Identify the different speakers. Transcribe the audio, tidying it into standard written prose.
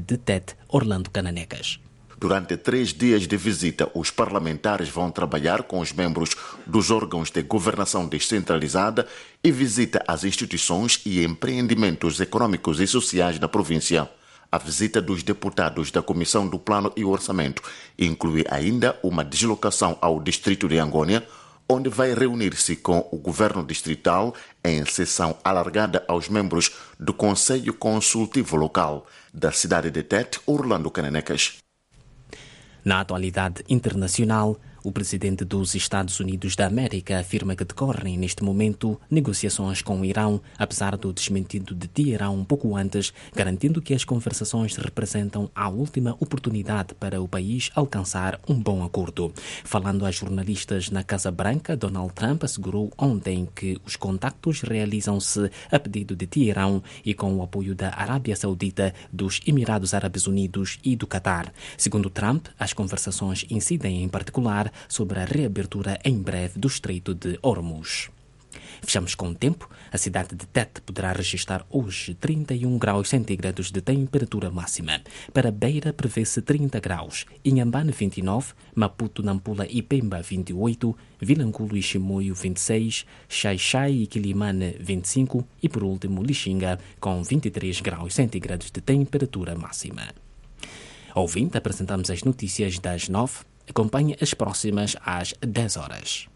Speaker 1: de Tete, Orlando Cananecas.
Speaker 2: Durante 3 dias de visita, os parlamentares vão trabalhar com os membros dos órgãos de governação descentralizada e visita às instituições e empreendimentos econômicos e sociais da província. A visita dos deputados da Comissão do Plano e Orçamento inclui ainda uma deslocação ao distrito de Angônia, onde vai reunir-se com o governo distrital em sessão alargada aos membros do Conselho Consultivo Local da cidade de Tete, Orlando Cananecas.
Speaker 1: Na atualidade internacional, o presidente dos Estados Unidos da América afirma que decorrem neste momento negociações com o Irão, apesar do desmentido de Teherão um pouco antes, garantindo que as conversações representam a última oportunidade para o país alcançar um bom acordo. Falando a jornalistas na Casa Branca, Donald Trump assegurou ontem que os contactos realizam-se a pedido de Teherão e com o apoio da Arábia Saudita, dos Emirados Árabes Unidos e do Catar. Segundo Trump, as conversações incidem em particular sobre a reabertura em breve do Estreito de Hormuz. Fechamos com o tempo. A cidade de Tete poderá registrar hoje 31 graus centígrados de temperatura máxima. Para Beira prevê-se 30 graus, Inhambane 29, Maputo, Nampula e Pemba 28, Vilanculo e Chimoio 26, Xai-Xai e Quilimane 25 e por último Lixinga com 23 graus centígrados de temperatura máxima. Ouvinte, apresentamos as notícias das 9. Acompanhe as próximas às 10 horas.